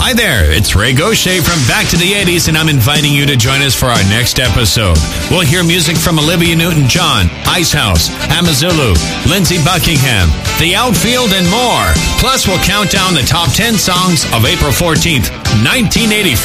Hi there, it's Ray Gaucher from Back to the 80s, and I'm inviting you to join us for our next episode. We'll hear music from Olivia Newton-John, Icehouse, Amazulu, Lindsey Buckingham, The Outfield, and more. Plus, we'll count down the top 10 songs of April 14th, 1984.